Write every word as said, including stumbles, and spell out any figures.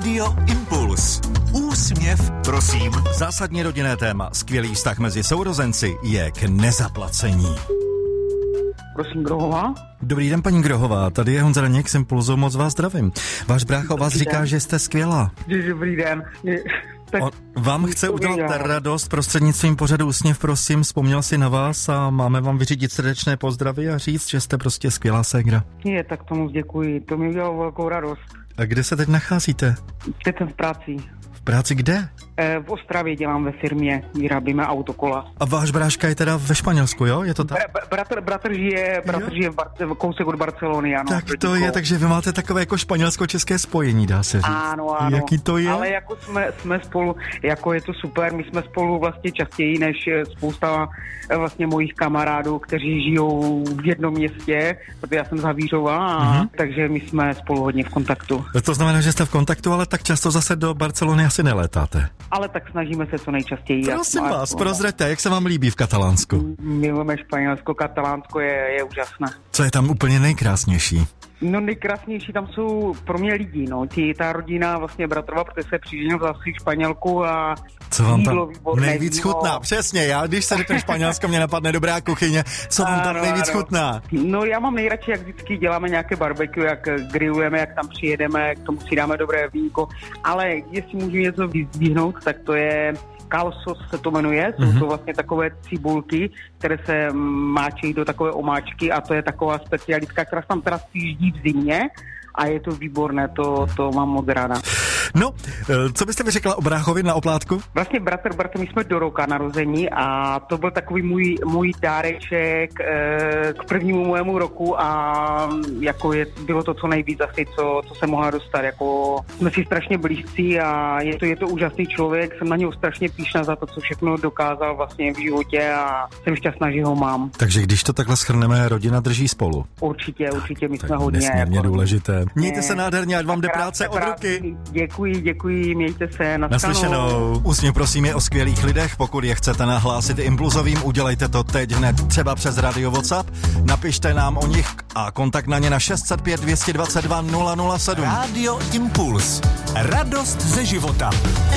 Rádio Impuls. Úsměv, prosím. Zásadní rodinné téma, skvělý vztah mezi sourozenci je k nezaplacení. Prosím, Grohová. Dobrý den, paní Grohová, tady je Honza Daněk z Impulzu, moc vás zdravím. Váš brácha o vás říká, že jste skvělá. Dobrý den. Tak On vám chce udělat radost prostřednictvím pořadu Úsměv, prosím, vzpomněl si na vás a máme vám vyřídit srdečné pozdravy a říct, že jste prostě skvělá ségra. Je, tak tomu děkuji, to mi udělalo velkou radost. A kde se teď nacházíte? Teď jsem v práci. V práci kde? E, v Ostravě dělám ve firmě, vyrábíme autokola. A váš bráška je teda ve Španělsku, jo? Je to tak? Br- bratr, bratr žije, bratr žije v Bar- kousek od Barcelony, ano. Tak to je, takže vy máte takové jako španělsko-české spojení, dá se říct. Ano, ano. Jaký to je? Ale jako jsme, jsme spolu, jako je to super, my jsme spolu vlastně častěji než spousta vlastně mojich kamarádů, kteří žijou v jednom městě, protože já jsem z Havířova, mm-hmm. takže my jsme spolu hodně v kontaktu. To znamená, že jste v kontaktu, ale tak často zase do Barcelony asi nelétáte. Ale tak snažíme se co nejčastěji. Prosím jak, vás, prozřete, jak se vám líbí v Katalánsku? Milujeme Španělsko, Katalánsko je, je úžasné. Co je tam úplně nejkrásnější? No nejkrásnější tam jsou pro mě lidi, no. Tí, ta rodina vlastně bratrova, protože se přiženil zase Španělku a co vám tam výborné, nejvíc jídlo. chutná? Přesně, já když se řekne Španělsko, mě napadne dobrá kuchyně. Co vám tam ano, nejvíc ano. chutná? No já mám nejradši, jak vždycky děláme nějaké barbecue, jak grillujeme, jak tam přijedeme, k tomu si dáme dobré vínko, ale jestli můžu něco vyzdvihnout, tak to je calzos se to jmenuje, jsou mm-hmm. to vlastně takové cibulky, které se máčí do takové omáčky a to je taková specialitka, která se tam teda sjíždí v zimě a je to výborné, to, to mám moc ráda. No, co byste mi řekla o bráchovi na oplátku? Vlastně bratr, bratr, my jsme do roka narození a to byl takový můj, můj dáreček e, k prvnímu mému roku a jako je, bylo to co nejvíc asi, co, co se mohla dostat, jako jsme si strašně blízcí a je to, je to úžasný člověk, jsem na něho strašně pyšná za to, co všechno dokázal vlastně v životě a jsem šťastná, že ho mám. Takže když to takhle shrneme, rodina drží spolu. Určitě, určitě, my tak jsme hodně. Nesmírně jako, důležité. Mějte se nádherně, ať vám jde práce od ruky. Děkuji, děkuji, mějte se. Naslyšenou. Úsměv prosím je o skvělých lidech. Pokud je chcete nahlásit Impulzovým, udělejte to teď hned třeba přes Radio WhatsApp. Napište nám o nich a kontakt na ně na šest set pět dvě dvacet dva nula nula sedm. Rádio Impuls. Radost ze života.